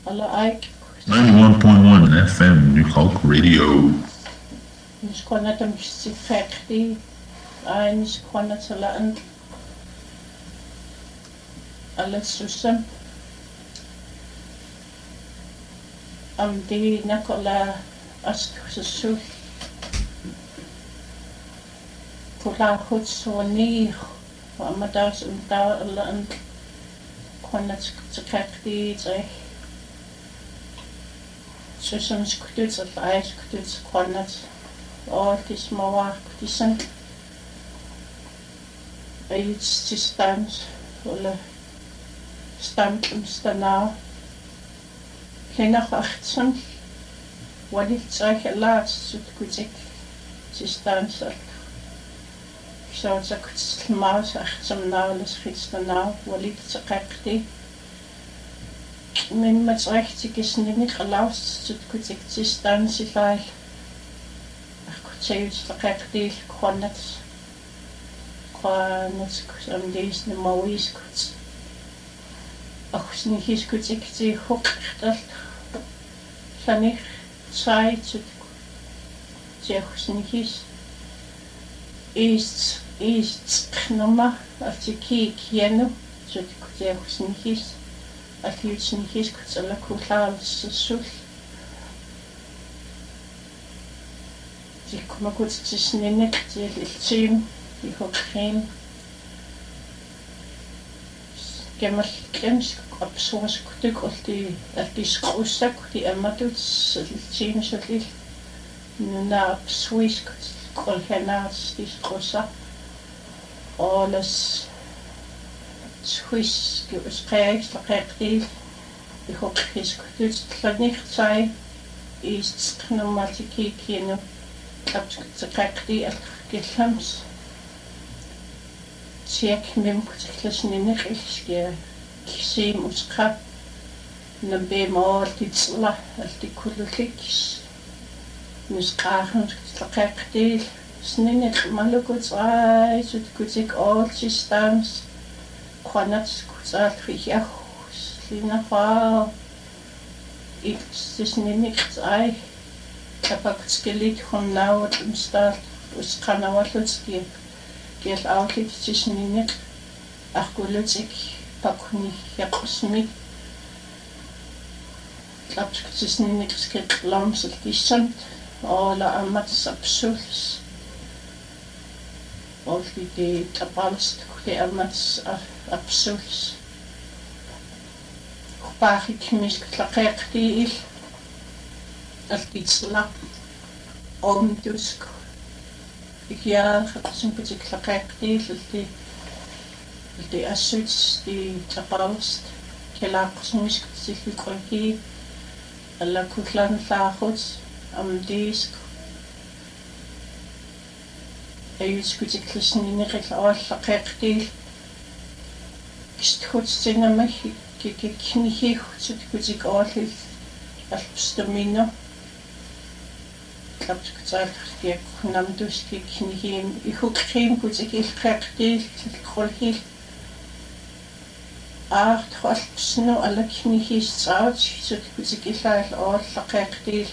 Alla Ike. 91.1 FM New Hope Radio. Niskwana tam sifekti. Ay niskwana talaan. Alla susam. Di nakola askususul. Kula hutsoni. Amadas unta alla kwana tsikakti tsai. Susam skututs at ay skututs kwanat. Tis mawa kutisan. Ay stands wala stand stana. Klinach achtsam. Walit tsai laat sut kutik stands al. So it's a mouse achtsam now les gistana walit tsikakti. Men met rechtig is niet geluisterd, zodat ik het existentie lijf. Ik zei het verkeerd, gewoon net om deze de mooie is goed. Ook niet is goed, ik zie ook dat van ik zei het ook niet is genomen als ik kijk zodat ik het ook niet is. Als je het niet is, kan je het sul. Ik kom ook uit de sneeuw, het team, die ook geen. Ik heb het op zo'n stuk als die schroestek, die Emma doet, het team zo lief. Na op Swiss, al genaas die schroestek. Alles. Swiss, gespräch, verkehrt, ich hoffe, es wird nicht sein, ist nochmal zu kicken, ich habe es verkehrt, gesamt. Check mit dem Kutzklassen nicht, ich sehe Muska, und dann bin ich die Zilla, die Kulukix, Muskachen, verkehrt, es ist nicht mal gut sein, so gut ich all systems. Kwanat kuzat vijach slina fa ik dus niet ai kapak skelet van nou het staat us kana wat het geet altijd dus niet ach golet ik pak niet ja kosmik dat dus niet skelet langs het is sant alla amat absurds of die tapalst die amat absurds. Waar ik misschien verkeerd is, als iets lang om dus ik ja zo'n beetje verkeerd is, als die assuits die tapalst, kelaars misschien zich verkeerd, alla kutlan laagos am disk. Is goed ik listen niet echt al verkeerd is. Goed zijn maar ik niet goed goed ik altijd als stamina. Ik heb gezegd ik nam dus ik niet ik ook geen goed ik krijg ik gewoon heel het snel alle knieën uit zo goed ik eigenlijk al krijg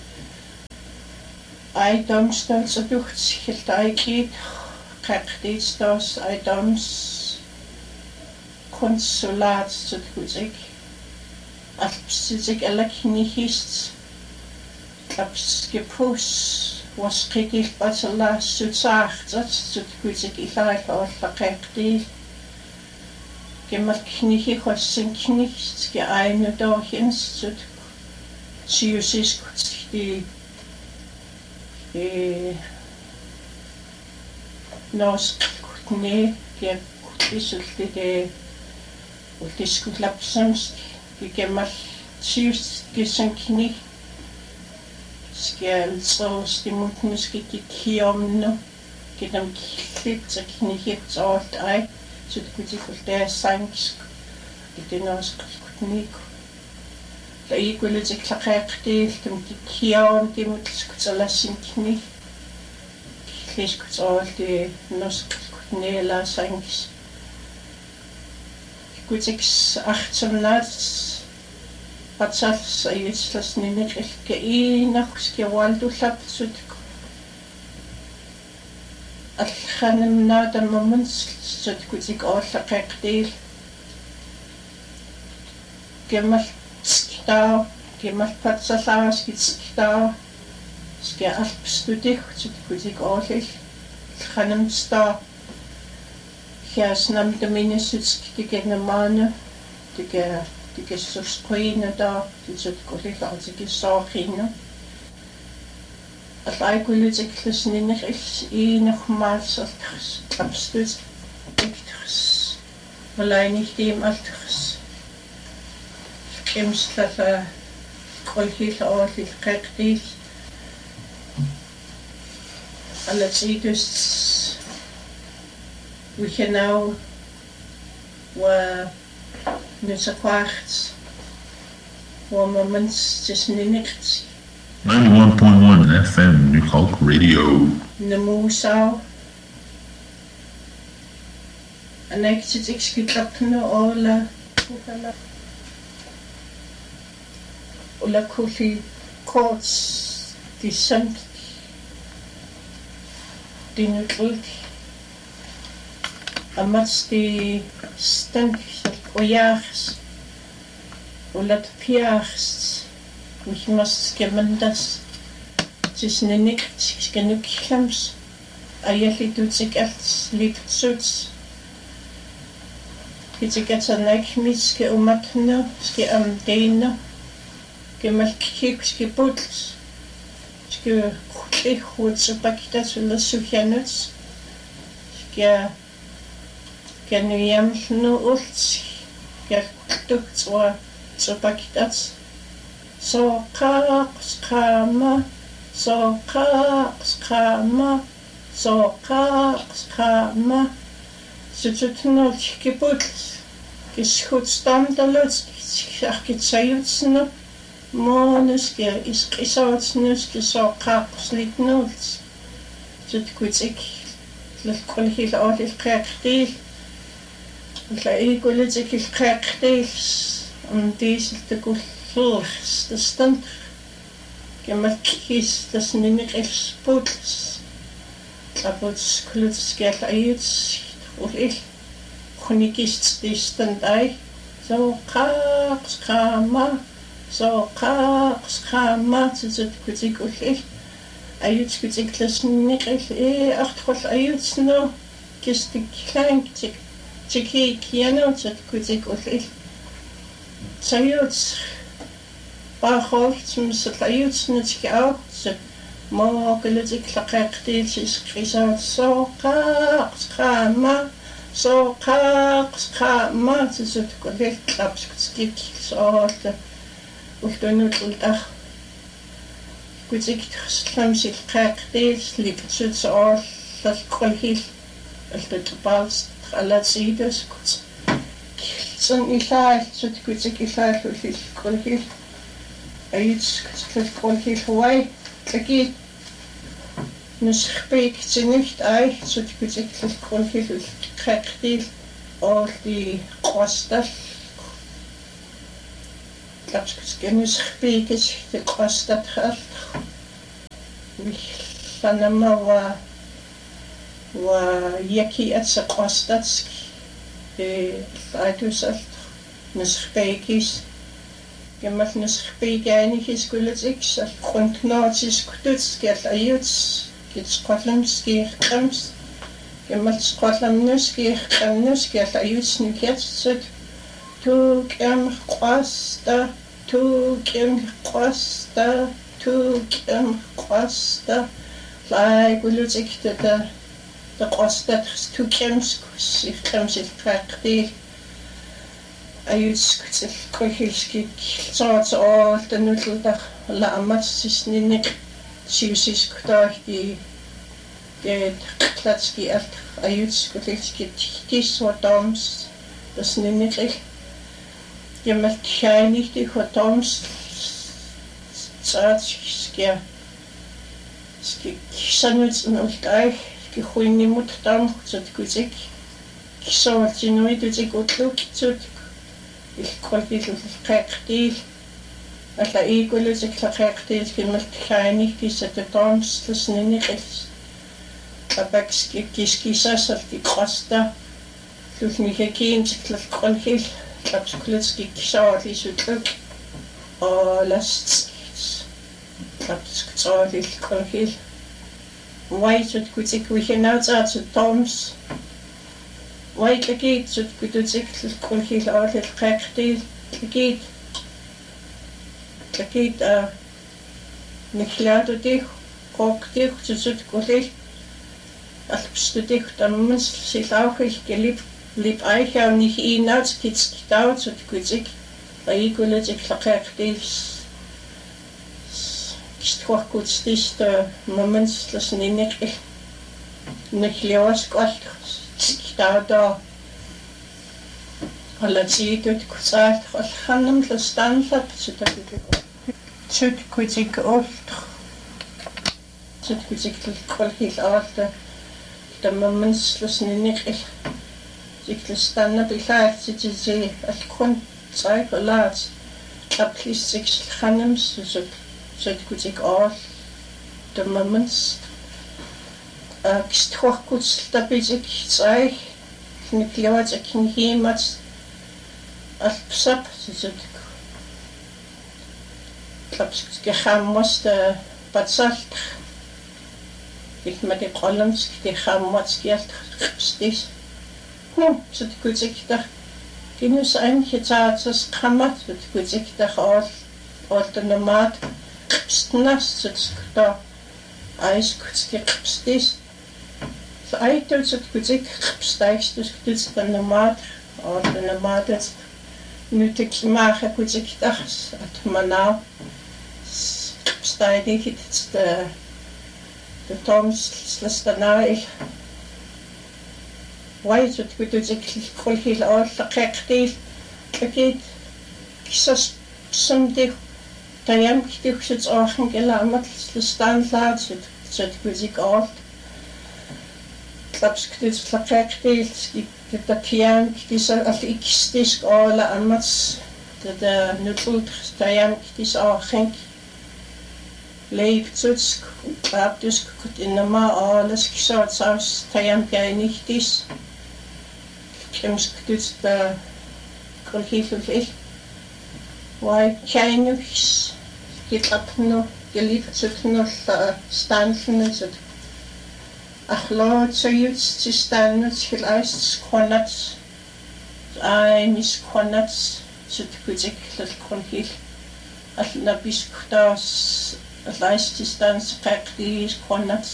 I domstoot zo doet zich eigenlijk krijg dit dus I doms consulaat zo goed ik als ik alle knieën heb gepost was ik wat ze laatst zo zacht dat zo goed ik eigenlijk al krijg dit Gemmer knieën was zijn knie geëine dagins zo Siusis die Nos kutne ke kutisult de utiskutlapsams ke gemmer sius gesen knie skal så stimulus ke kiomno ke dem klip så knie så ej så det kunne ikke være sansk det nos kutne der ikke ville til klakket dem kiom dem utiskutlapsam knie Keskutsool die noskutneela sanks. Kutiks achtsomnaats Patsals ayutslas ninik ilkeinaqski waldullapsutku аллханамнаатаммамансутик ооллақеқтиил кемал таа кемал патсалааскит таа ske alpstudikkutik oolil ханамстаа хяснам доминисутик тикенамаана тикессусқуинада тисуткулилаартикиссоорхинна аллайкулутиклуснинер иинермаалсертарс абстут иктэрс малайнихтиим алтерс кемслала колхилаоолил қеқтиил аллатидус вихенау ва нусакварт вамаманс тиснинерт 91.1 FM New Hulk Radio. Namusau. Annexit exkitlapno ola kuli courts descent dinutlut amats di stank ojaars olat piars mich must gemendas tisnenik skenukhlams ayali tutsik alts lipsuts kitsikatsanak miske umatna ske amdeina gemalkik ske puts ske khutsuts pakitas ulasukhanuts ske kenuyamnu ults yaktuktswa tsupakitas so kama сутутнул кипутс кисхутстамдалус аркитсаютсна монуске искисаутснуске соқақслитнуулс суткутик лалкулхил оолил қеқтил лаигулитик қеқтил дисэлтэгул das stand gemakis das ninikels puts abuts klutskelt ayuts ulil khunikist stand ay so kama tsut kutik ulil ayuts kutik das ninikels achtrol ayuts no kistik klein tiki kiano tsut kutik ulil sayuts Baachholtsmuslayutsnitski autse moogelitik laqeqtiilsis krisaat soqaaqsqama tisutkulil tlapskutskik soolla ultunutultar kutik tlamsil qeqtiils liptsut soollal qolhil altutpaals alatsiidus kut kiltsun ilaallsut kutik ilaallulil qolhil ayuts kolhil huai taki nuskhpeik tinicht ay sutkutik kolhil qeqtil or di qostal kapskenus khpeikis di qostat khal sanama wa yaki atsa qostatsk aytusal nuskhpeikis Gemmal nuskhpeigaanikis kulatiks alquntnootiskutut kiallayuts kitsqollamskiiqqams gemmal sqollamnuskiiqqamnus kiallayuts nikiatsut tuuqamqasta laagulutikta taqastat tuuqamskus iqqamsilqaqqtiil ayutskutil kolhilskik soortool tanullutar laamatssisninik siusiskutaarti qlatski alt ayutskutilskit tissortoms tasninikil gemalt khainikti hotoms tsaatskiskia skiksanuts nultai kihuinimut tam tsutkutik kisoortinuitutik utlukitsut ilqolkilul qeqtil alla iikulusik laqeqtiilkimaltillaanikissa tatormslasniniqils apakskiskiskisassalti qasta lusnikakiimsiklalqolhil lapskulitskikkisaalisutluk olast lapskutsoolilqolhil waitut kutikkuihinaatsaatsut torms waitlakitsut kututiklalqolhil oolilqeqtiil tlakit niklaatutih qoqtih susutkulil alpstutih tammans silauhil kelip lip aihaunich inaats kitskitautsut kutik aikuletik laqeqtiil kisthuarkutstista moments lasniniqil nikliawasqalt kitauta alatsiitut kutsaalt allannam lastanlap sutakutiko sut kutik olt sut kutik kolhil aarta tammans lasniniqil siklestanna bilaartitisi alkun tsaikolaat aplistik khannam sut kutik aar tammans kisthuarkutstapitik tsai nikliawatak himat alpsap sut klapskikhammosta patsalt ikmaki qollamskikhammatskialt stis sut kutikta kinus anhitaatsas qammat sut kutikta ortanamat qstnas sut ta aiskutskikpstis aitul sut kutik qstaistus kutstanamat ortanamatat nutikimaaqa kutiktas atmanaa qstaidikit the toms slastanail waitut kututik qolhil ollaqeqtiil akit kisas sumdik tayamktiuksut orhangelamat slastanlaatsut sut kutik ort klapsktit laqeqtiil skitakiam kisa alikistis ola amats the nutult tayamktis orhang leiptutsk aptusk kutinama olas kisaatsas tayamkainihtis kemsktusta kolhilul wai kainux kitapnu geliptsutnu stanlnusut ахлоотсают систааннут хилаис қонат мис қонат сутгутик лалқонхил алнапискутаас лайс систаанс қеқдис қонат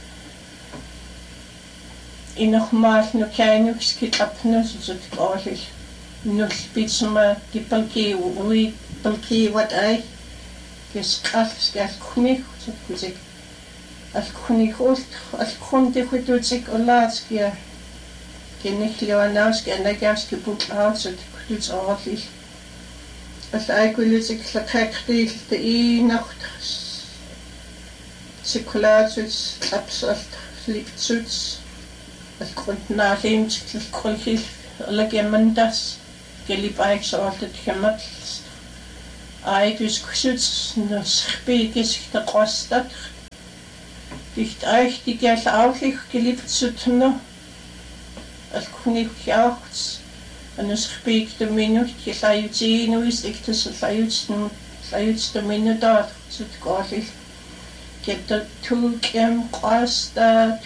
инохмаал нукаинукс китапнус сутгоолил нулпитсма кипалки уи палки ват ай кисқал скалкуник сутгутик alkunihult alkuntihututик olaatkia kinnigliuanauskia anagaarski putlaatsut kututsoorlil allaaikulitik laqeqtiil iinartras sikulaatsut lapsalt liptsuts alkuntnaaliimtik lqulhil alagiamandas kelipaiksoolt kammat aitus kusuts nosrpiikis taqastat Dicht euch die Geld auflich geliebt zu tun, als König jauchzt, und es spielt der Minute, die Leute ist, ich das Leute Minute dort zu gehen. Geht der Tug im Costa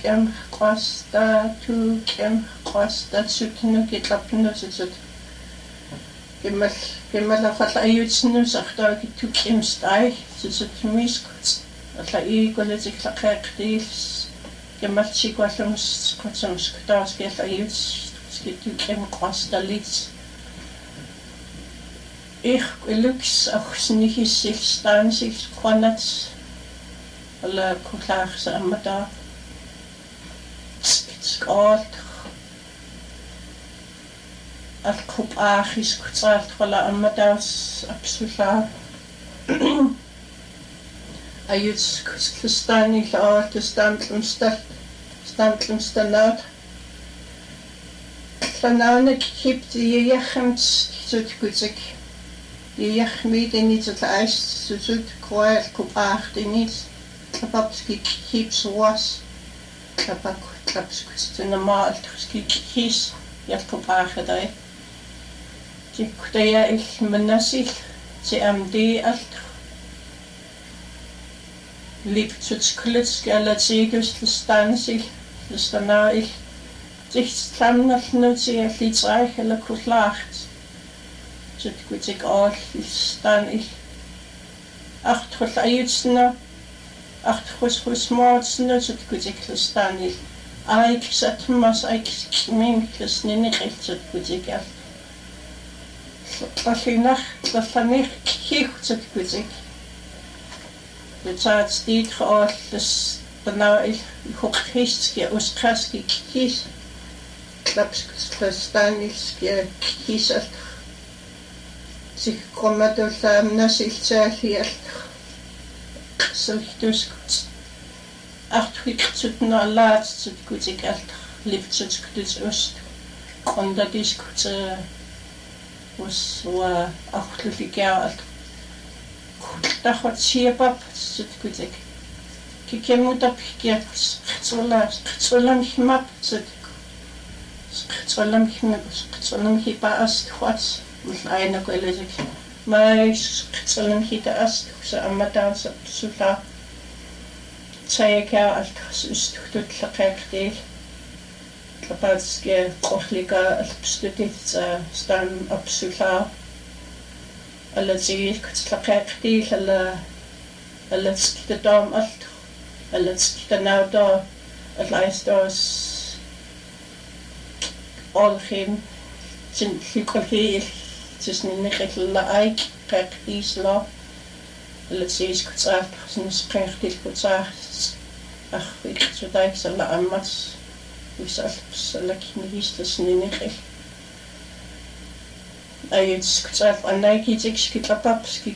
zu tun, geht ab und so. Gemal auf der Leute sagt da die Tug im Steig, so mich alla iikulitik laqeqtiil gemaltsikуаллумс qutsamskutaarskialla iut skittukim qastallit ilux arsnihissil staansil qanat alla kullaarsa ammata skaalt alqup aachis kutsaartqala ammataas apsullaa ayuts kustani laat stamtlumstanaat Planane gibt die Jachens zutkuzik Iachmiidinit ais susut kroel kupaartinit tapapski hipsuas tapak tapskutsinamal skikis jalkupaartay tikkutaya ilmanasil tiamdi alt liptutskletski alatsigus stansil stanail tikstamnalnuti allitsaih ala kullaart Kutik all stan ich achtrol ayutsna achtrus mortsna kutik stan ich aik satmas aik minkles niniritsut kutik al Allinach lafanich kichut kutik Betat stit all das bana ich hochistski uskaski kis Klapskus stan ich kisat sich kommatullamnasiltsaalial sultuskut artwitsutnalaatsit kutikalt liptsutskut ust ondadiskut uswa artlufigaalt kultahotsiapap sutkutik kikemutapkiat qtsulamhimap qtsulamhipaast huats Aina ko elejik mai qtsalan hita ast sa amata sa sulla tsayaka alt ustut laqaqti tapatske qohlika alpstutit sa stan absulla alati qtlaqaqti alla skitadam alt alla skitanauda alaistos olhim sin hikolhi Tisninnikilla aik qaqtiisla allatsiis kutsaat sinusqeertil kutsaat iktsutaik ammas wisalpsalaknigistasninniqil ayits kutsaat annaikitikski tapapski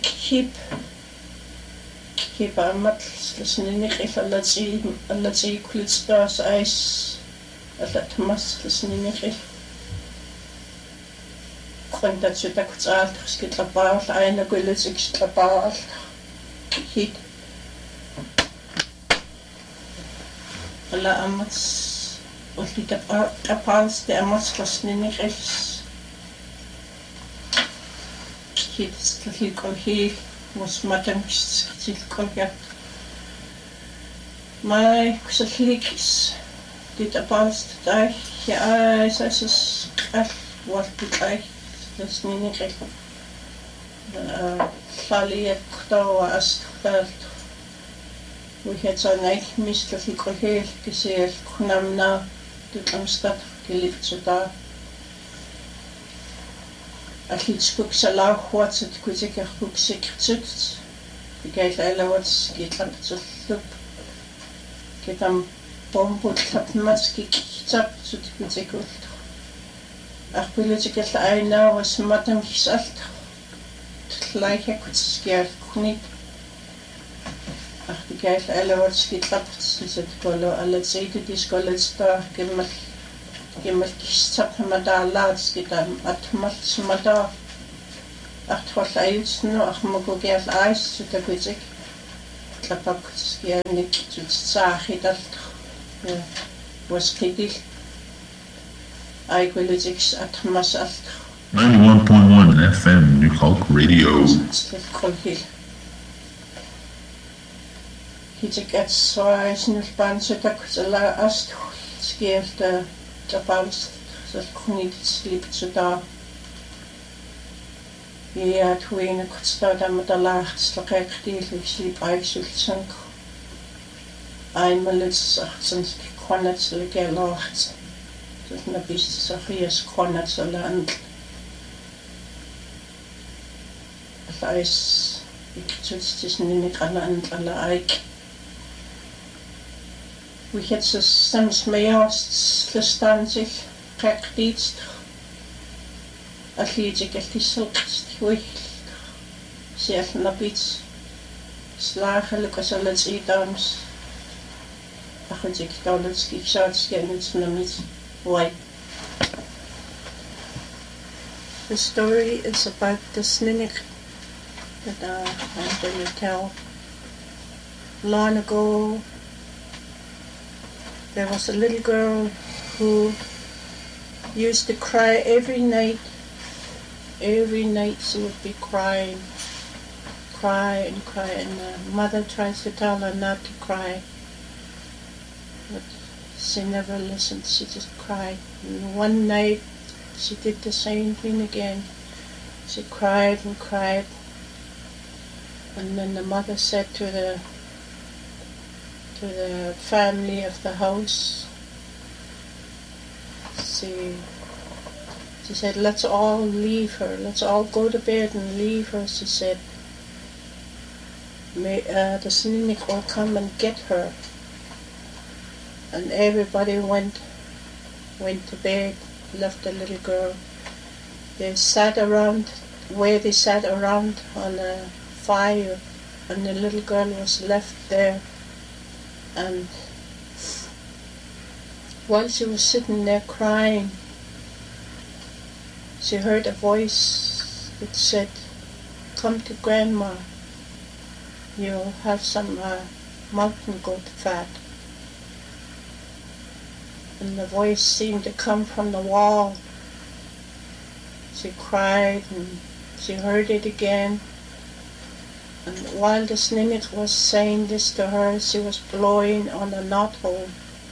kip ammat sninniqil allatsi kulitstaas ais allatmas sninniqil Kontatsutakutsaalt skitlapaaral aina kullutikslapaaral hit alla ammats ullitapaalls te ammatslasninniqils hit stlhikolhi musmatamkiskitilkolgat mai kusallhikis titapaalls tai ja aisasas qall walpitai Tasninniqil llaliaqtawa astqtaalt wihatsanaill mislafikohiil kisial kunamna tutlamstat kilitsuta allitskuksalauhuatsut kusikerkuksikrtut kikailaalawats kitlaptsullup kitam pomputlatmatski kitsapsut kusikult Arpilitikalla aina was matam kisalt tlaihakutskial kunit artikail alawatski tlaptsisat kolo alatsiitutiskollasta kimmal kissaphamadaalaatski tam atmalsmada artwallaiutsnu armakukial aissutakutik tlapakutskianik tutsaahitalt waskidil Politics at Masal 91.1 FM New Hulk Radio. Hitik Snuspans ast skeerte tapals kunitsliptsuta ja tuine kutstata matalaartslaqeqtiillikslip aiksultsank aimalits artsanski qanatslikealaart Nabis Safias Konatsaland Lais iktsuttisninniqalaan alaik Wihetsas samsmayast lastansil qaqtiitst alliitikallissauqst huil sialnapits slaaxalukasalatiitaams ahutik taulatski saatskianitsnamit Why? The story is about the Snunniq that I'm going to tell. Long ago, there was a little girl who used to cry every night. Every night she would be crying, cry and cry, and the mother tries to tell her not to cry, but she never listened. She just cried. And one night she did the same thing again. She cried and cried, and then the mother said to the family of the house, she said, let's all leave her. Let's all go to bed and leave her. She said, the Sninik will come and get her. And everybody went to bed, left the little girl. They sat around where they sat around on a fire, and the little girl was left there. And while she was sitting there crying, she heard a voice that said, come to Grandma, you'll have some mountain goat fat. And the voice seemed to come from the wall. She cried and she heard it again. And while the Sninik was saying this to her, she was blowing on a knothole.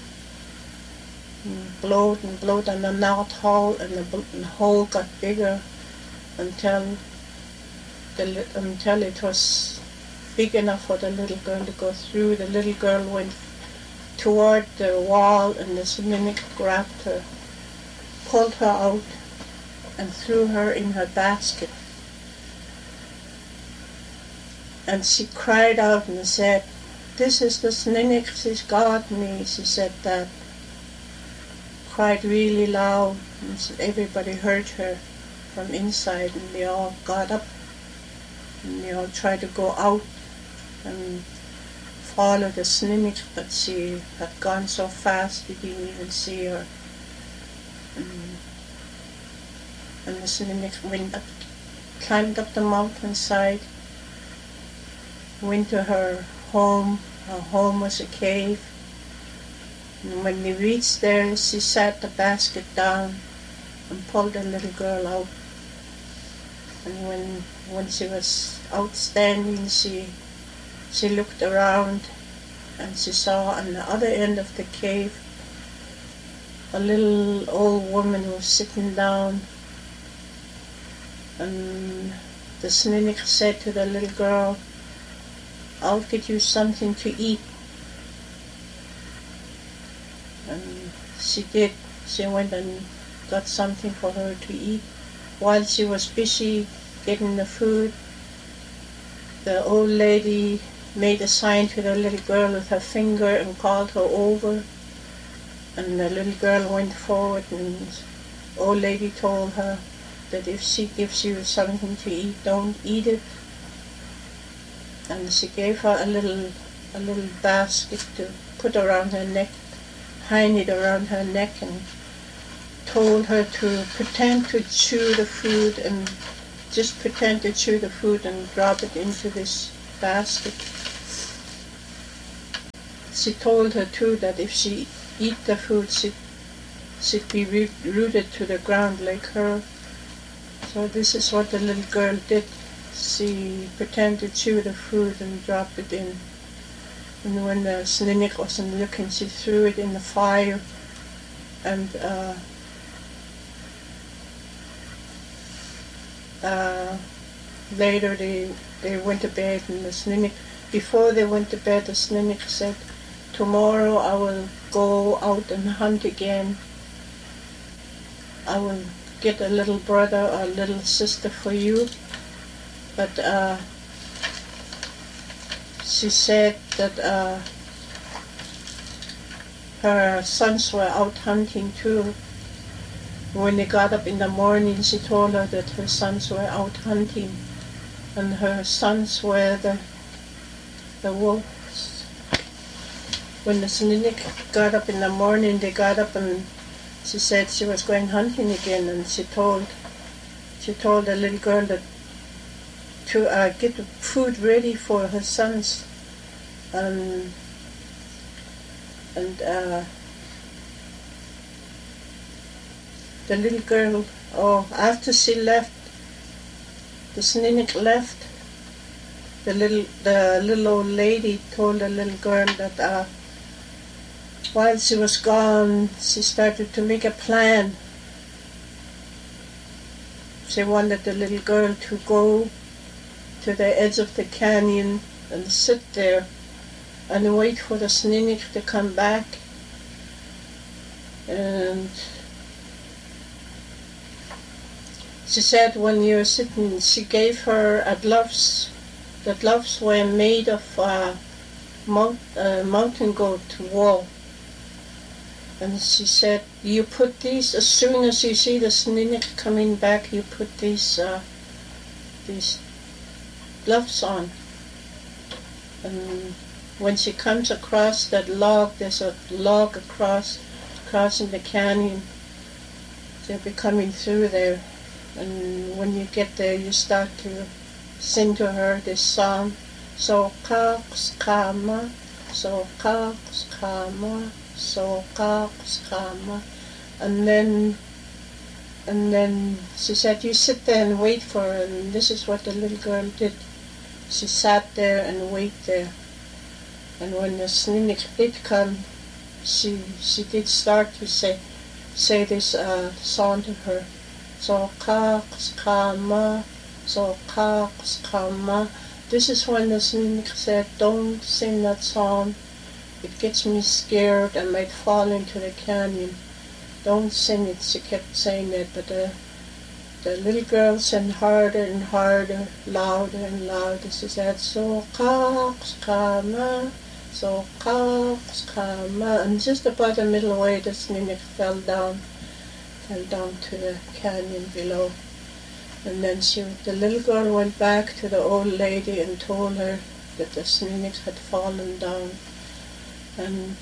And blowed on the knothole, and the hole got bigger until it was big enough for the little girl to go through. The little girl went toward the wall, and the Sninik grabbed her, pulled her out, and threw her in her basket. And she cried out and said, this is the Sninik, she's got me. She said that, cried really loud, and everybody heard her from inside, and they all got up, and they all tried to go out and follow the Sninik, but she had gone so fast we didn't even see her. And the Sninik went up, climbed up the mountainside, went to her home. Her home was a cave. And when they reached there, she sat the basket down and pulled the little girl out. And when she was outstanding, she looked around, and she saw on the other end of the cave a little old woman was sitting down. And the Sninik said to the little girl, I'll get you something to eat. And she did. She went and got something for her to eat. While she was busy getting the food, the old lady made a sign to the little girl with her finger and called her over. And the little girl went forward, and the old lady told her that if she gives you something to eat, don't eat it. And she gave her a little basket to put around her neck, hang it around her neck, and told her to pretend to chew the food, and just pretend to chew the food and drop it into this basket. She told her too that if she eat the food, she'd be rooted to the ground like her. So this is what the little girl did. She pretended to chew the food and dropped it in. And when the Sninik wasn't looking, she threw it in the fire. And later they went to bed, and the Sninik, before they went to bed, the Sninik said, tomorrow I will go out and hunt again. I will get a little brother or a little sister for you. But she said that her sons were out hunting too. When they got up in the morning, she told her that her sons were out hunting, and her sons were the wolves. When the Sninik got up in the morning, they got up, and she said she was going hunting again, and she told the little girl that to get the food ready for her sons. And the little girl, after she left, the Sninik left, the little old lady told the little girl that while she was gone, she started to make a plan. She wanted the little girl to go to the edge of the canyon and sit there and wait for the Sninik to come back. And she said when you're sitting, she gave her gloves. The gloves were made of mountain goat wool. And she said, you put these, as soon as you see the Sninik coming back, you put these gloves on. And when she comes across that log, there's a log crossing the canyon. They'll be coming through there. And when you get there, you start to sing to her this song. So kaks kama, so kaks kama, so kaks kama. And then she said, you sit there and wait for her. And this is what the little girl did. She sat there and waited there. And when the Sninik did come, she did start to say this song to her. So kaks kama, so kaks kama. This is when the Sninik said, don't sing that song. It gets me scared. I might fall into the canyon. Don't sing it. She kept saying that, but the little girl sang harder and harder, louder and louder. She said, so kaks kama, so kaks kama. And just about the middle way, the Sninik fell down to the canyon below. And then the little girl went back to the old lady and told her that the Sninik had fallen down. And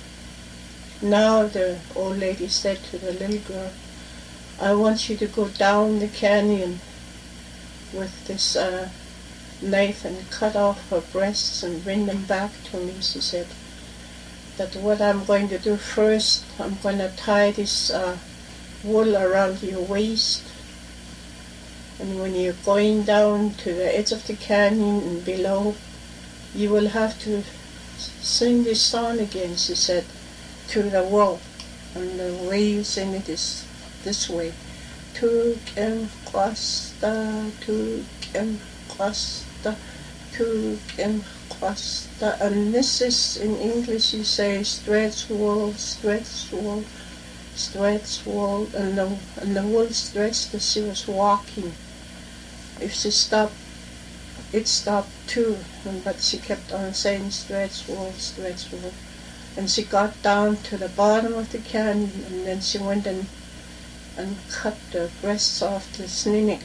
now the old lady said to the little girl, I want you to go down the canyon with this knife and cut off her breasts and bring them back to me. She said that what I'm going to do first, I'm going to tie this wool around your waist, and when you're going down to the edge of the canyon and below, you will have to sing this song again, she said, to the wool. And the way you sing it is this way. Tukem kwasta, tukem kwasta, tukem kwasta. And this is, in English you say, stretch wool, stretch wool, stretch wool. And the wool stretched as she was walking. If she stopped, it stopped too. But she kept on saying, stretch wool, stretch wool. And she got down to the bottom of the canyon, and then she went and cut the breasts off the Sninik.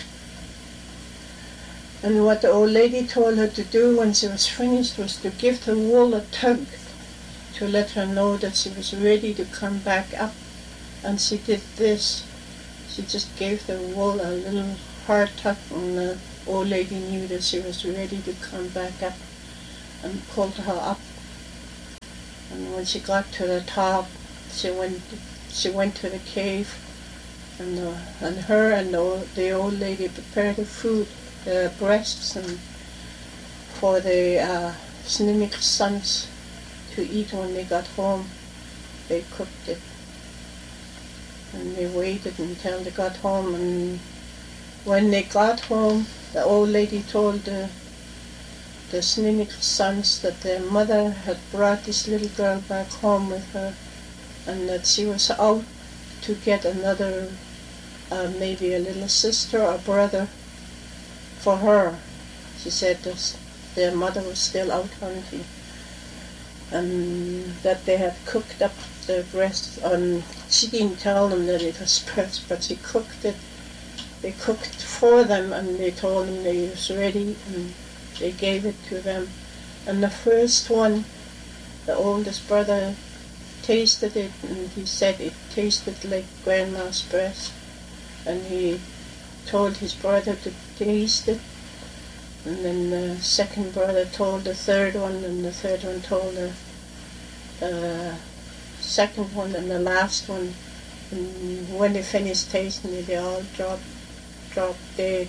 And what the old lady told her to do when she was finished was to give the wool a tug to let her know that she was ready to come back up. And she did this. She just gave the wool a little hard tug, and the old lady knew that she was ready to come back up, and pulled her up. And when she got to the top, she went to the cave, and her and the old lady prepared the food, the breasts, and for the Sninik sons to eat when they got home. They cooked it, and they waited until they got home. And when they got home, the old lady told the Sninik sons that their mother had brought this little girl back home with her, and that she was out to get another, maybe a little sister or brother for her. She said that their mother was still out hunting, and that they had cooked up the breast. And she didn't tell them that it was breast, but she cooked it. They cooked for them, and they told them they was ready, and they gave it to them. And the first one, the oldest brother, tasted it, and he said it tasted like grandma's breast. And he told his brother to taste it, And then the second brother told the third one, and the third one told the second one, and the last one. And when they finished tasting it, they all dropped dead.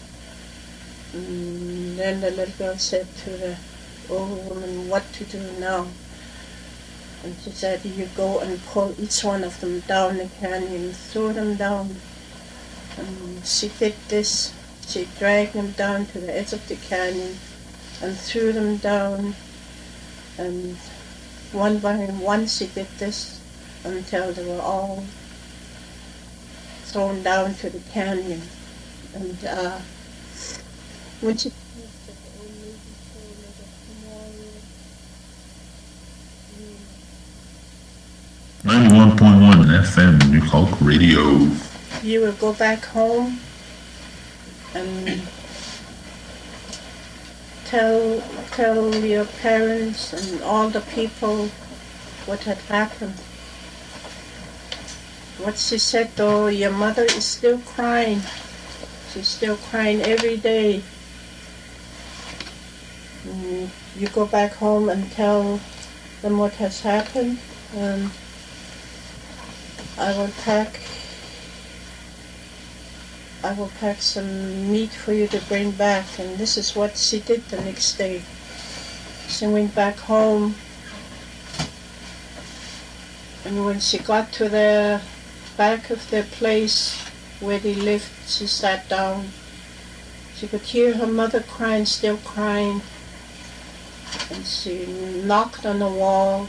And then the little girl said to the old woman, what to do now? And she said, you go and pull each one of them down the canyon, throw them down. And she did this. She dragged them down to the edge of the canyon and threw them down. And one by one she did this until they were all thrown down to the canyon. And when she finished it, the old lady told her that tomorrow 91.1 FM New Hulk Radio. you will go back home and tell your parents and all the people what had happened. What she said though, your mother is still crying. She's still crying every day. And you go back home and tell them what has happened, and I will pack some meat for you to bring back. And this is what she did the next day. She went back home, and when she got to the back of the place where they lived, she sat down. She could hear her mother crying, still crying. And she knocked on the wall,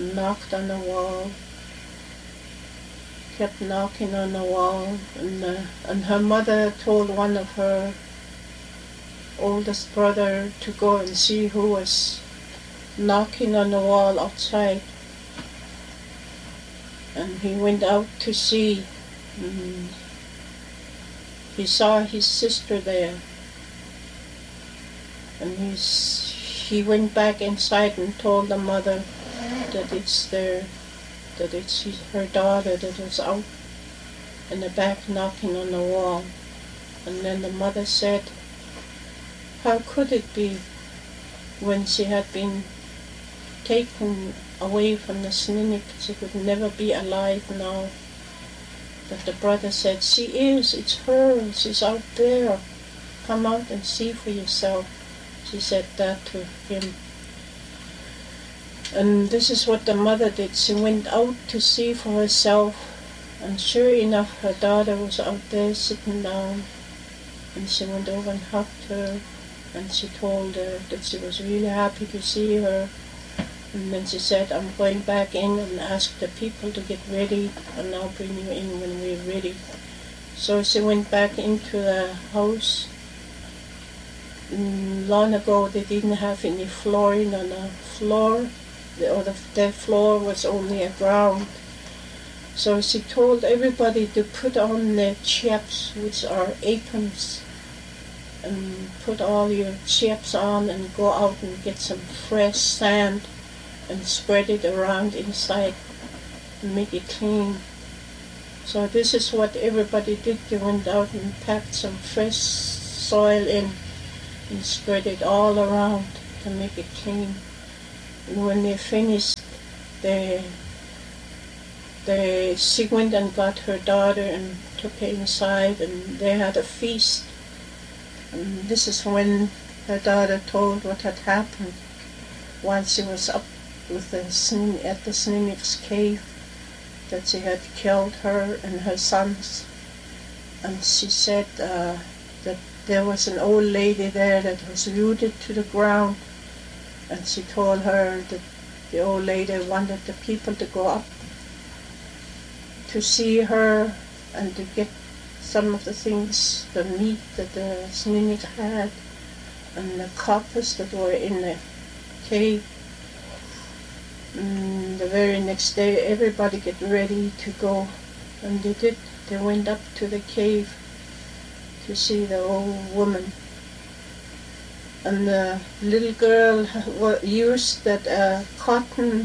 kept knocking on the wall, and her mother told one of her oldest brother to go and see who was knocking on the wall outside. And he went out to see. He saw his sister there, and he went back inside and told the mother that it's her daughter that was out in the back knocking on the wall. And then the mother said, how could it be when she had been taken away from the Snuneymuxw, she could never be alive now? But the brother said, she is, it's her, she's out there, come out and see for yourself. She said that to him. And this is what the mother did. She went out to see for herself, and sure enough, her daughter was out there sitting down. And she went over and hugged her, and she told her that she was really happy to see her. And then she said, I'm going back in and ask the people to get ready, and I'll bring you in when we're ready. So she went back into the house. Long ago, they didn't have any flooring on the floor. The floor was only a ground. So she told everybody to put on their chaps, which are aprons, and put all your chaps on and go out and get some fresh sand and spread it around inside and make it clean. So this is what everybody did. They went out and packed some fresh soil in and spread it all around to make it clean. And when they finished, she went and got her daughter and took her inside, and they had a feast. And this is when her daughter told what had happened while she was up with at the Snuneymuxw cave, that she had killed her and her sons. And she said that there was an old lady there that was rooted to the ground, and she told her that the old lady wanted the people to go up to see her and to get some of the things, the meat that the Snuneymuxw had and the coppers that were in the cave. The very next day everybody get ready to go, and they did. They went up to the cave to see the old woman. And the little girl used that cotton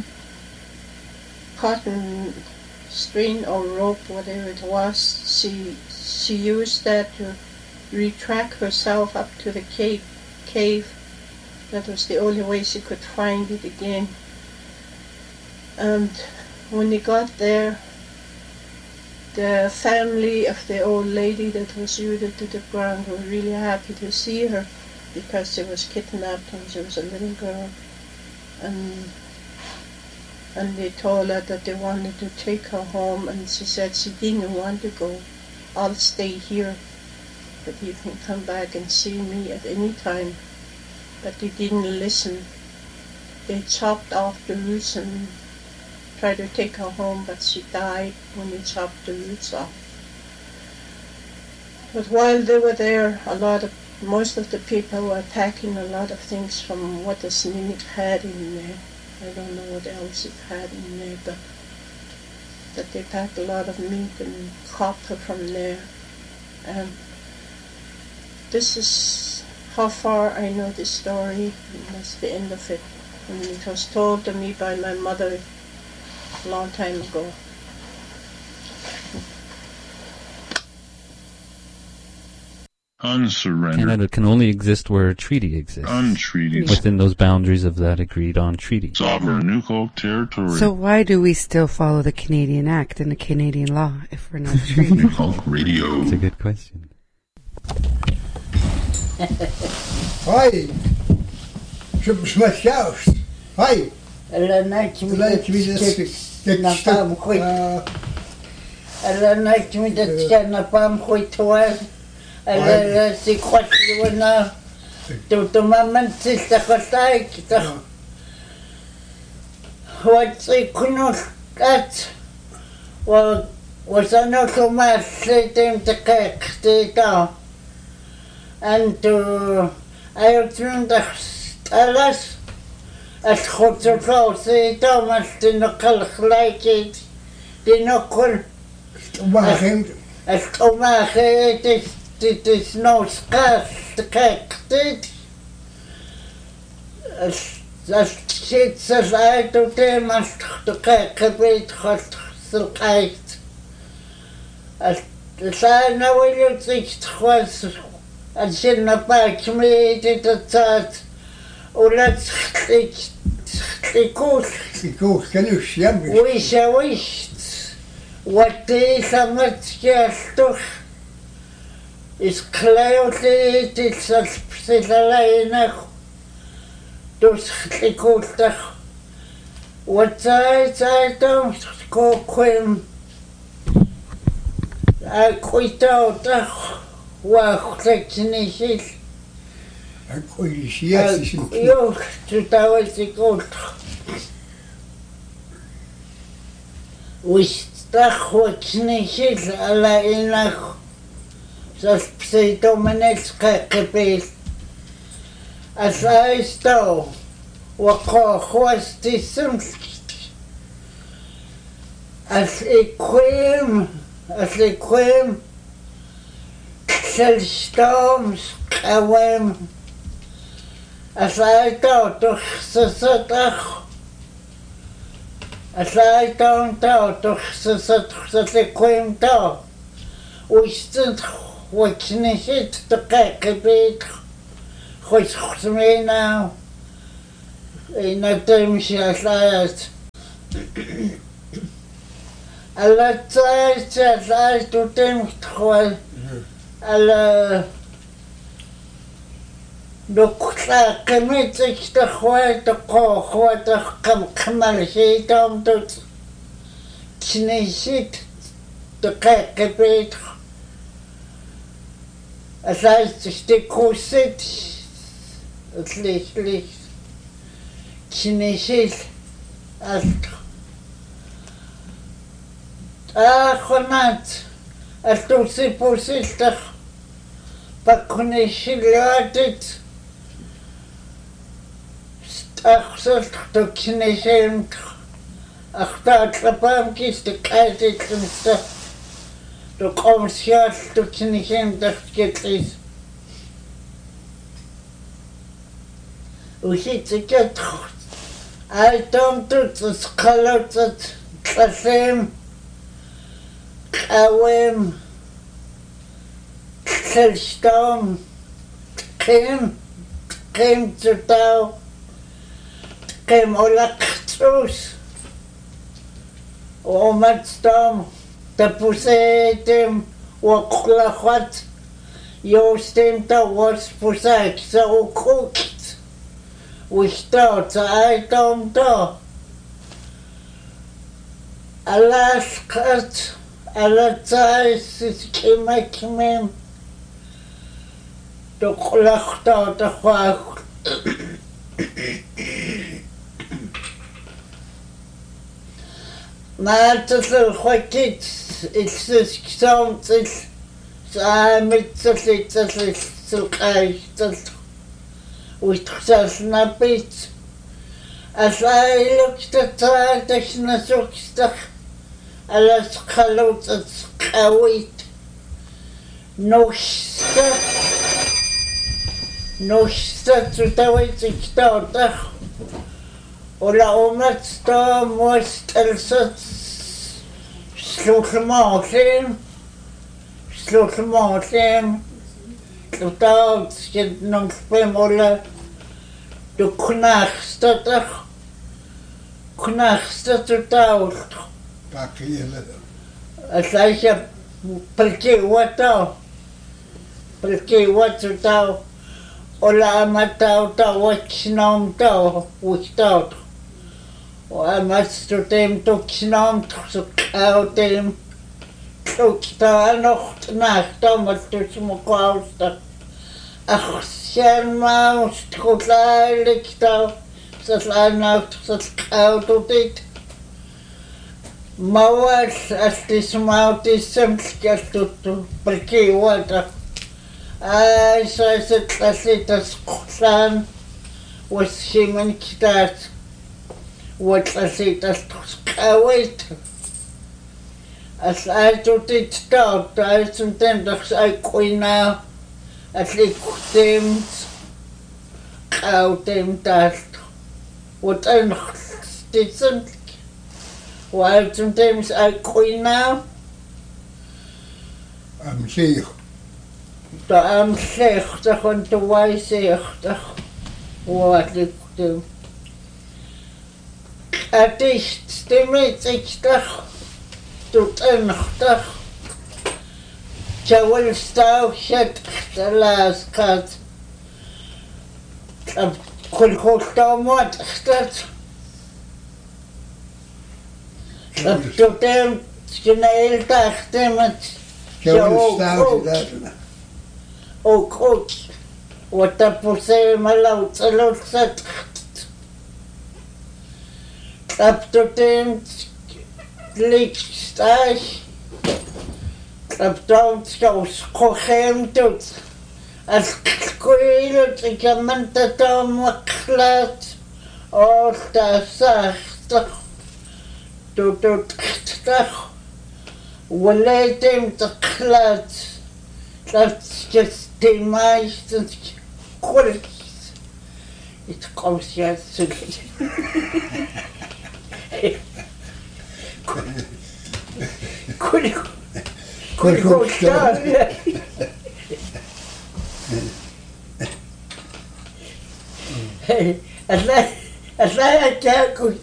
string or rope, whatever it was. She used that to retract herself up to the cave. cave. That was the only way she could find it again. And when he got there, the family of the old lady that was rooted to the ground were really happy to see her, because she was kidnapped when she was a little girl. And they told her that they wanted to take her home, and she said she didn't want to go. I'll stay here, but you can come back and see me at any time. But they didn't listen. They chopped off the roots and tried to take her home, but she died when they chopped the roots off. But while they were there, most of the people were packing a lot of things from what the Snuneymuxw had in there. I don't know what else it had in there, but that they packed a lot of meat and copper from there. And this is how far I know the story, and that's the end of it. And it was told to me by my mother a long time ago. Unsurrendered. Canada can only exist where a treaty exists. Untreated. Within those boundaries of that agreed-on treaty. Sovereign Nukok territory. So why do we still follow the Canadian Act and the Canadian law if we're not treated? Nukok Radio. That's a good question. Hi. Щоб смачався. Hi. Ellenek napam khoitwa ella si khotlwana to maman sista khotai kita what's kunul kat was ano kuma setem tekta and to I turned the alas at khotsofo se Thomas tinokal khlaikit tinokul Wagen. as tomage it is no scarce the cake did as shit says I to them as the cake bit hot silkite as the sign now will think was and she not back me did that or let's Because can you see me? wish what is a much gesture is clearly it's a special dus gekocht what I don't go quim I quit out wow technique I could see it. you to the gold wish Хочничит ala inach zas pseudomenetska kepil as I sto wako khostism as equim selstoms kawem as I sto doch sasatach as I don't know, doch the queen dog. We stood watching it to get a bit. Which me now in a time she has lied. A lot of I to them to Dokter kemit sich der heute heute kamal sie dom dort knisit der gebet es heißt sich die kusit es licht knisit alt khonat du sie posit der pakunisit Ach, so du Knechen. Ach, da Trapam kist du kaitet und du kommst ja, du Knechen, das geht nicht. Und ich sitze I don't do this color that Kasem Kawem Selstom Kim Kim Tutau, Kim Olaktus, Omatstom, the Pusetim, Waklahot, Yostim to was Pusak, so cooked. We start, I don't know. Alaskat, Alatais is Kimakimim. The Klachta, the Hawk. Matter of what it's the sound, it's so with a bit. As I looked at the Snazukstach, alas Kalot at Skawit, no stat to the way to start. Ola Omatsta most elsats Slukmasim, Tutalt, get non spemola, the Knachstatach. Knachsta Tutalt. Pakje. As I said, Perke what to tell. Ola Matauta, what's nom tau, without. I must to them took snom to out them. Took the nocht nacht, Thomas to Smokauster. Ach, Shan Mouse, Kotla, Lichtau, such I know such out of it. Mawas as this mouth is some just to Perke water. I saw that as it as San was human kitas. What as it as wait. As I took it start, I sometimes I queen now as it them out them dust. What I didn't. While sometimes I queen now. I'm zeer. I'm slecht on de wijzechtig. Wat ik doe. Het is stemmetig. Tot eenig. Zo wil staan zet de laatste kat. Ik kon goed wat dat. Dat tot hem snel dacht met. Zo wil staan dat. Ook goed. Wat dat voor zijn maar laut zet. Dat tot hem lichtstaag. Dat dan zo schoon doet. Als kweel ik heb mijn tatam geklaat. Als dat zacht. Doet het toch. Wel hem te klaat. Dat just the meistens kurz. It comes here to Could start. As I can't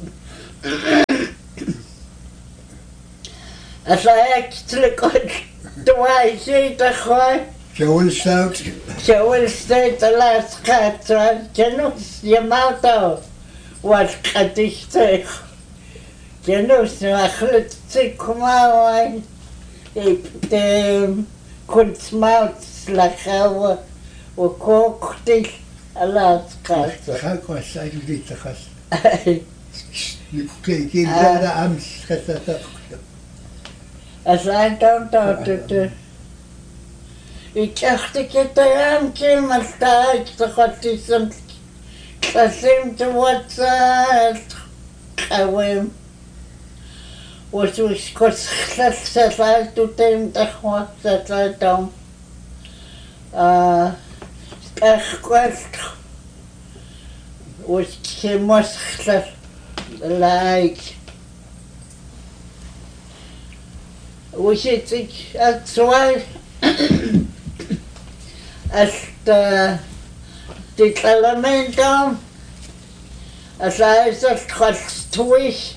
as I actually got the way she the high. Zo wil stout. Zo wil stout de laatste gaat. Genoeg je mouth wat gaat ik zeg. Genoeg maar goed te komen. Ik de kunstmout slagen we kookt ik de laatste gaat. Ga ik was eigenlijk niet te gast. Nu kijk je naar de Amst gaat. As I don't know to ik dacht ik het aanke maar sta ik toch wat is een klasim te wat gewoon was dus kort gezegd dat toen hem toch wat dat dan echt kwast was geen mos gezegd like was it at zwei als die Elemente, als heißt trotzdurch,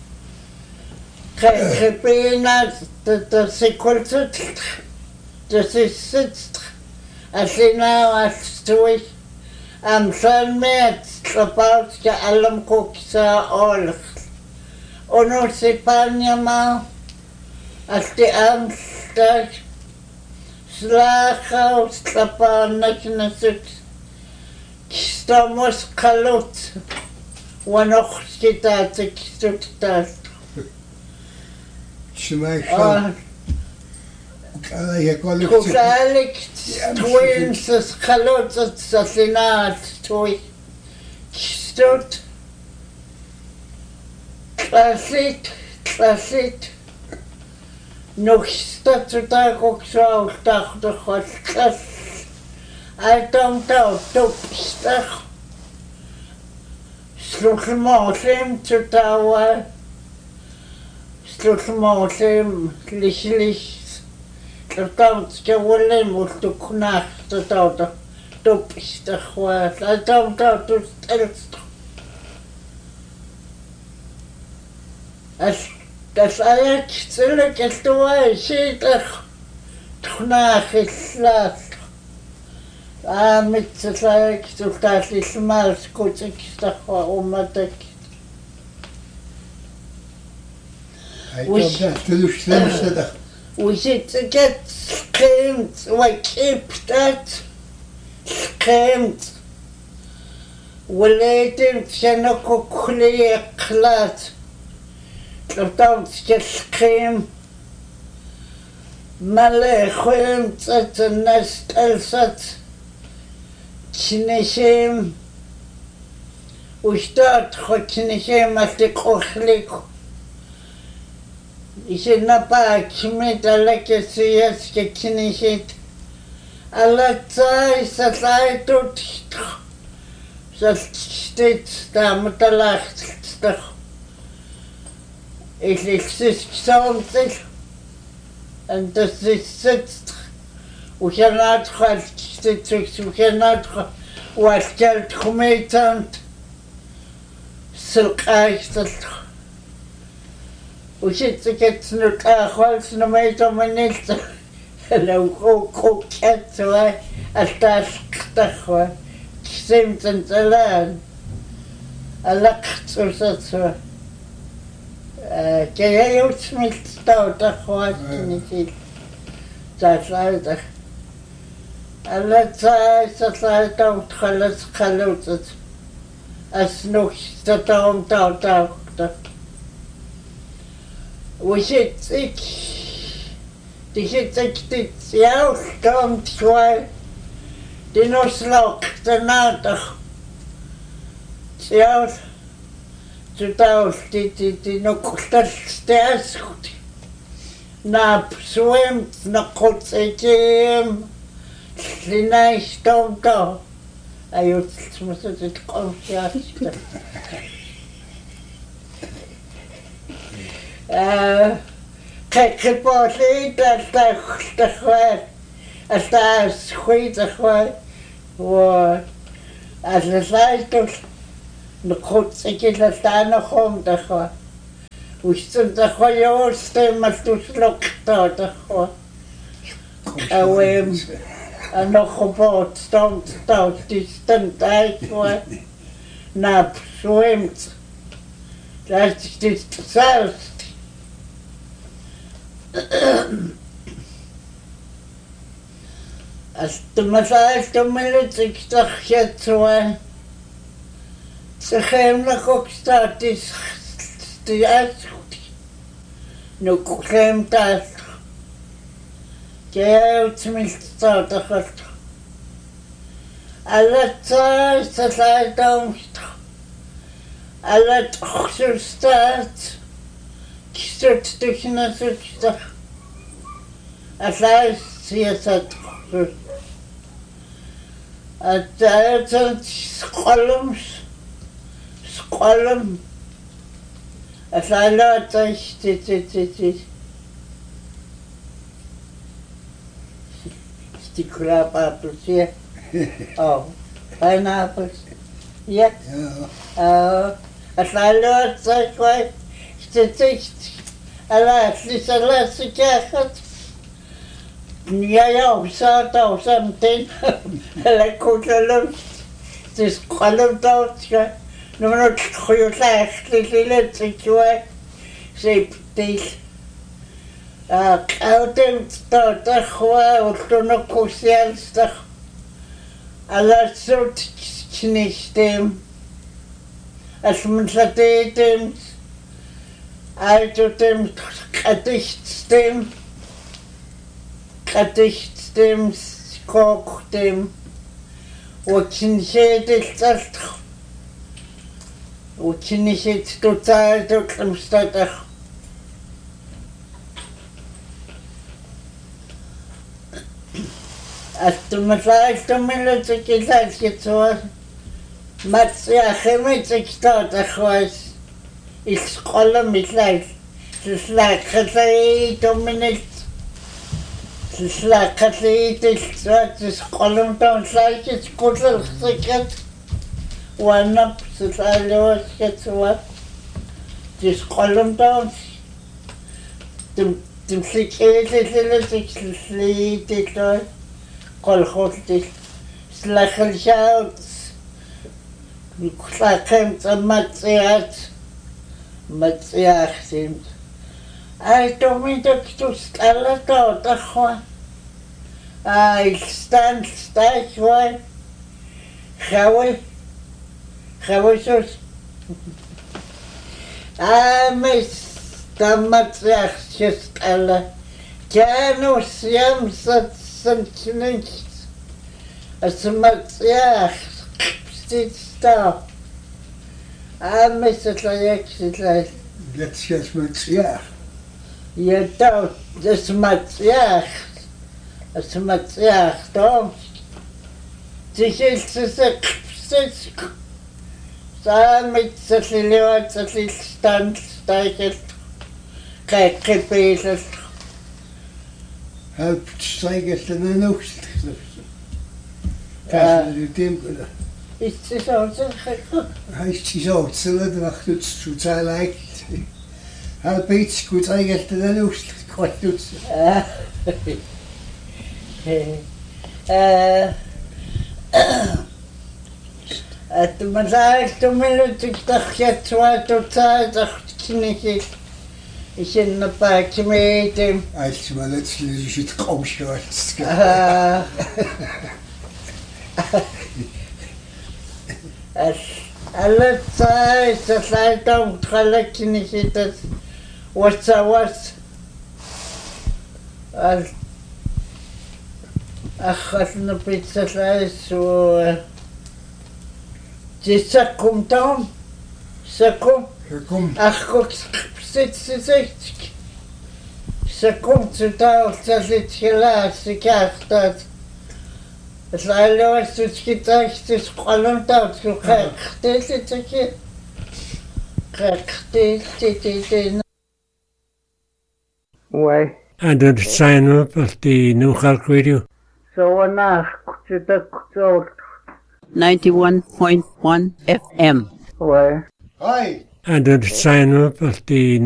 Krepina, das ist kurz, das ist sitzt, als genau als durch, am März, gebaut, ja allem Kuxa Olch. Und uns die Panama, als die Amtstag, Slachhaus, Klapanachna sitzt, Stamos Kalut, ونخ كتاتك تكتات سمعي شو كذلك توينس خلوت السفينات توي كستوت كلاسيت نوكستات تاكوك ساو تاخد خلص أيتم تاو توبستخ سلوخماسم تتاوى سلوخماسم ليش تتاوى تجولم وتكناخ تتاوى توبستخ وأيتم تاو تستلستخ Das Eier zurück ist du weißt, doch nach ist Schlaf. Mit der Zeit, so dass ich mal kurz ich doch umgedeckt. We zit to get screamed, we keep that screamed. We let him cannot clear clat. Don't get scream. Malechim at the nest elsat. Chinishim. We start Chinishim at the Kochlik. Is in a back, made a legacy as Chinishit. A lot size as I do. Just states damn the last stuff. Ich exist something, and this is it. We cannot have statistics, we cannot what get committed, silk ice. We should get to the house no matter minute. Hello, go cat away, a task that way. Seems in the land. A luck to that. Kan jij ook met stoute gooien in die tijd uit? Alle tijd dat hij dood geluid als nog dat dood. We zitten ik, die zit ik dit jouw stond gewoon, die nog slok daarna toch, jouw. Zodat die nog steeds goed. Na zwemt, na kotsejem, slinai stond daar. Ayot, moet het konfiasten. Kijk, het was niet dat gewoon, als dat goed gewoon, als het zei toch. Goed, ik is dat daar nog om te gaan. Hoe stond dat gewoon jouw stem als toen slokt dat gewoon. En nog gebouwd stond dat, die stond uit gewoon. Na zwemt. Dat is dit zelfs. Als de mevrouw de minuut, ik dacht je zo. Ze geven nog ook staat, is die uitgoed. Nu geven dat. Je tenminste staat er goed. Alle tijd dat hij domst. Alle toch zo staat. Ik stoot tussen de zuster. Als hij ziet dat goed. Het is een scholms. Column. As I learned, die crap apples here. Oh, Pineapples. Ja. Ja. Aslalo sa kwai. Statistics. Ala sikachat. Ja, sa ta something. La kutlum. Dis qalum tawtka. No no khoyla khlilet sikwa. Septil. Qawtem ta khwa utno kusialsta. Ala sort knistem. As mensateten. Altotem kadichtstem. Kadichtstem koktem. Учинишетэлцалт учинишет тутаалт кэмстатах аттумалаалтумилутикилаалкитсуа матсиахэмитиктаатахвас исқолламиллаал силлааққалаи тумминит силлааққалиитиллуатис қолумтаунлаакит куллерсикат уаннап силлаалуаскатсуа тис қолумтаун тимсикээллилитикслиитиллуа қолхултил силлааққалшаут никулаақэм тамматсиат матсиаарсим Ai domidoctus alato tachwa. Ai stand stachwa. Chawe sus. Mis damatsiach just alla. Janus jam sant nicht. As matsiach stitsta. Mis atlayak sitlai. Let's just matsiach. Je dood, dus matziach, toch? Het is ze samen met z'n leeuwen, z'n stand, stijgert, kijk, gebezigd. Help stijgert en een oogst. Kijk, die tempelen. Is het zo zeggen? Hij is zo, het zullen er achter het totaal lijkt. Help iets goed eigenlijk te doen, wat doet ze? Het maar zei toen ik dacht je twee tot dacht ik ik in een pakje met hem. Als je maar net zoals je het komschort. Alle tijd dat hij dan gelijk niet dat wat was. Ach, als een pizza vlees zo. Die zak komt dan. Sakom. Ach, kijk, zit. Ze komt zo daar, ze zit gelaat, ze krijgt dat. Het was dus gedacht, het is gewoon dat zo gek. Dit is een keer. Gek. Why? And to sign up at the New Hulk Radio. So enough to the 91.1 FM. Why? Hi. And to sign up at the